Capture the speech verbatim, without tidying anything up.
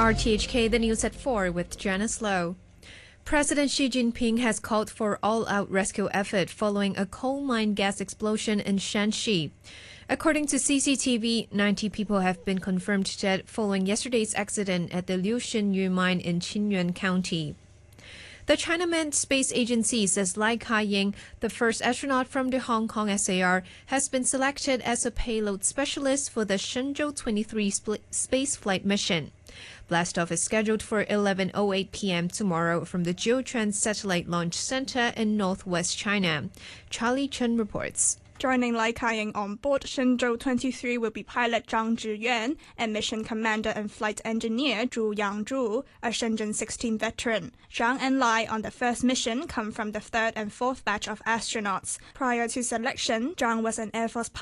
R T H K, the news at four with Janice Lowe. President Xi Jinping has called for all-out rescue effort following a coal mine gas explosion in Shanxi. According to C C T V, ninety people have been confirmed dead following yesterday's accident at the Liu Xinyu mine in Qinyuan County. The China Manned Space Agency says Lai Ka-ying, the first astronaut from the Hong Kong S A R, has been selected as a payload specialist for the Shenzhou twenty-three spaceflight mission. Blastoff is scheduled for eleven oh eight p m tomorrow from the Jiuquan Satellite Launch Center in northwest China. Charlie Chen reports. Joining Lai Ka-ying on board Shenzhou twenty-three will be pilot Zhang Zhiyuan and mission commander and flight engineer Zhu Yangzhu, a Shenzhen sixteen veteran. Zhang and Lai on the first mission come from the third and fourth batch of astronauts. Prior to selection, Zhang was an Air Force pilot